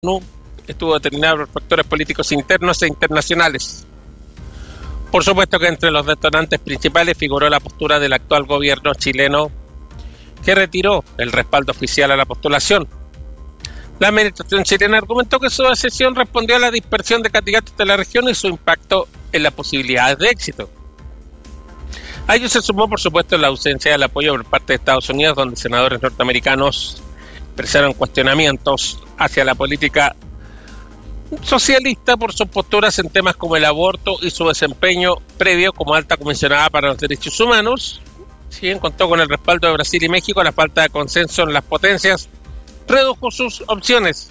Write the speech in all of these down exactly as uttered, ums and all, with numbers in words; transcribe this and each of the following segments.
ONU estuvo determinada por factores políticos internos e internacionales. Por supuesto que entre los detonantes principales figuró la postura del actual gobierno chileno, que retiró el respaldo oficial a la postulación. La administración chilena argumentó que su decisión respondió a la dispersión de candidatos de la región y su impacto en las posibilidades de éxito. A ello se sumó, por supuesto, la ausencia del apoyo por parte de Estados Unidos, donde senadores norteamericanos expresaron cuestionamientos hacia la política socialista por sus posturas en temas como el aborto y su desempeño previo como alta comisionada para los derechos humanos. Si bien contó con el respaldo de Brasil y México, la falta de consenso en las potencias redujo sus opciones.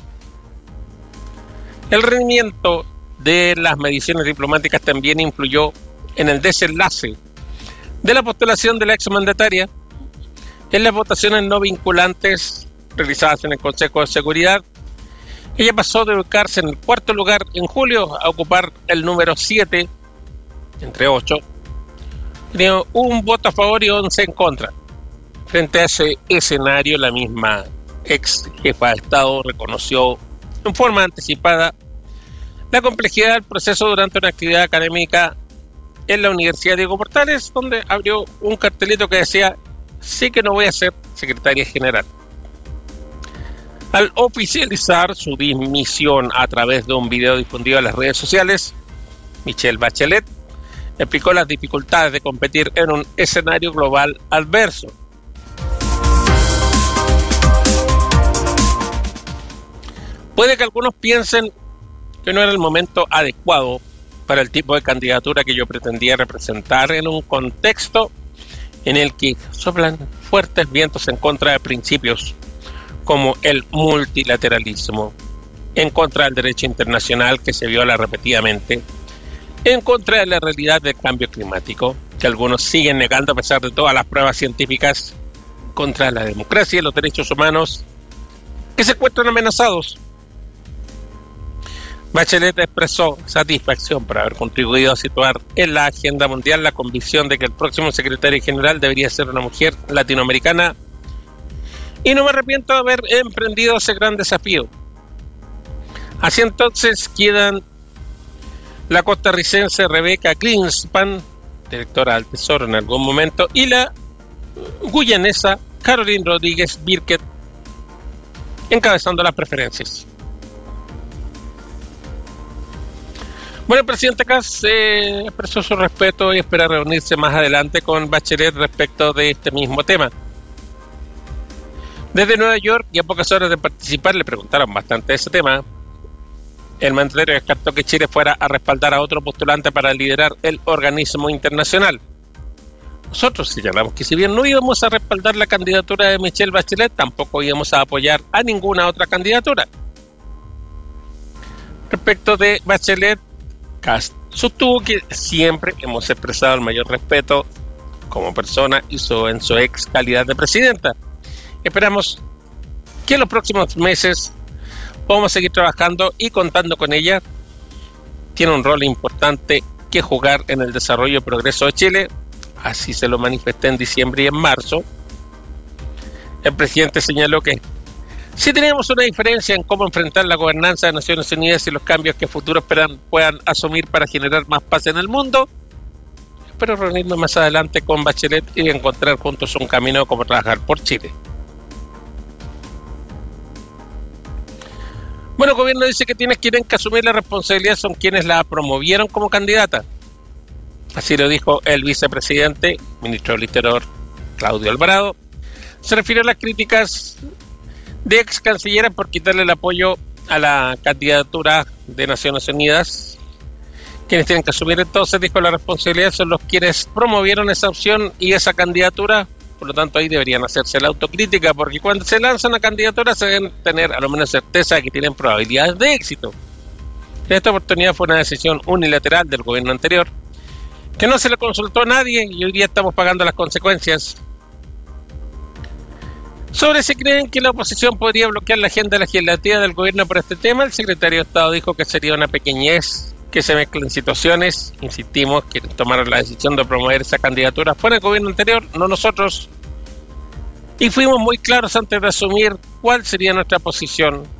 El rendimiento de las mediciones diplomáticas también influyó en el desenlace de la postulación de la exmandataria en las votaciones no vinculantes realizadas en el Consejo de Seguridad. Ella pasó de ubicarse en el cuarto lugar en julio a ocupar el número siete entre ocho. Tenía un voto a favor y once en contra. Frente a ese escenario, la misma ex jefa de Estado reconoció en forma anticipada la complejidad del proceso durante una actividad académica en la Universidad Diego Portales, donde abrió un cartelito que decía: sí que no voy a ser secretaria general. Al oficializar su dimisión a través de un video difundido en las redes sociales, Michelle Bachelet explicó las dificultades de competir en un escenario global adverso. Puede que algunos piensen que no era el momento adecuado para el tipo de candidatura que yo pretendía representar en un contexto en el que soplan fuertes vientos en contra de principios como el multilateralismo, en contra del derecho internacional que se viola repetidamente, en contra de la realidad del cambio climático, que algunos siguen negando a pesar de todas las pruebas científicas, contra la democracia y los derechos humanos que se encuentran amenazados. Bachelet expresó satisfacción por haber contribuido a situar en la agenda mundial la convicción de que el próximo secretario general debería ser una mujer latinoamericana, y no me arrepiento de haber emprendido ese gran desafío. Así entonces quedan la costarricense Rebecca Greenspan, directora del Tesoro en algún momento, y la guyanesa Caroline Rodríguez Birket encabezando las preferencias. Bueno, el presidente Kast eh, expresó su respeto y espera reunirse más adelante con Bachelet respecto de este mismo tema. Desde Nueva York, y a pocas horas de participar, le preguntaron bastante de ese tema. El mandatario descartó que Chile fuera a respaldar a otro postulante para liderar el organismo internacional. Nosotros señalamos que si bien no íbamos a respaldar la candidatura de Michelle Bachelet, tampoco íbamos a apoyar a ninguna otra candidatura. Respecto de Bachelet, Kast sostuvo que siempre hemos expresado el mayor respeto como persona y su, en su ex calidad de presidenta. Esperamos que en los próximos meses podamos seguir trabajando y contando con ella. Tiene un rol importante que jugar en el desarrollo y progreso de Chile. Así se lo manifesté en diciembre y en marzo. El presidente señaló que si teníamos una diferencia en cómo enfrentar la gobernanza de Naciones Unidas y los cambios que futuros esperan puedan asumir para generar más paz en el mundo, espero reunirme más adelante con Bachelet y encontrar juntos un camino como trabajar por Chile. Bueno, el gobierno dice que quienes tienen que asumir la responsabilidad son quienes la promovieron como candidata. Así lo dijo el vicepresidente, ministro del Interior, Claudio Alvarado. Se refirió a las críticas de ex cancilleres por quitarle el apoyo a la candidatura de Naciones Unidas. Quienes tienen que asumir entonces, dijo, la responsabilidad son los quienes promovieron esa opción y esa candidatura. Por lo tanto, ahí deberían hacerse la autocrítica, porque cuando se lanza una candidatura se deben tener a lo menos certeza de que tienen probabilidades de éxito. En esta oportunidad fue una decisión unilateral del gobierno anterior, que no se le consultó a nadie y hoy día estamos pagando las consecuencias. Sobre si creen que la oposición podría bloquear la agenda legislativa del gobierno por este tema, el secretario de Estado dijo que sería una pequeñez que se mezclen situaciones. Insistimos que tomaron la decisión de promover esa candidatura fuera del gobierno anterior, no nosotros, y fuimos muy claros antes de asumir cuál sería nuestra posición